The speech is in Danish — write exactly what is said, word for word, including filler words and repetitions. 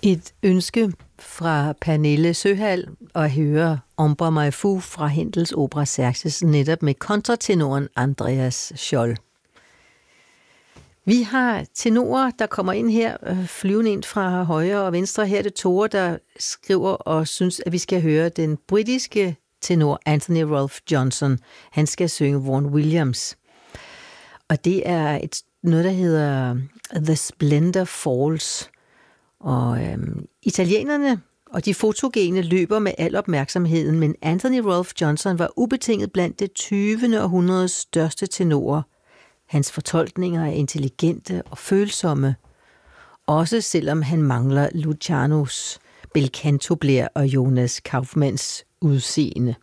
Et ønske fra Pernille Søhal at høre Ombre mai fou fra Händels opera Xerxes, netop med kontratenoren Andreas Scholl. Vi har tenorer, der kommer ind her, flyvende ind fra højre og venstre. Her er det Tore, der skriver og synes, at vi skal høre den britiske tenor Anthony Rolfe Johnson. Han skal synge Vaughan Williams. Og det er et, noget, der hedder The Splendor Falls. Og øhm, italienerne og de fotogene løber med al opmærksomheden, men Anthony Rolfe Johnson var ubetinget blandt det tyvende århundredes største tenorer. Hans fortolkninger er intelligente og følsomme, også selvom han mangler Lucianos belcanto-blær og Jonas Kaufmanns udseende.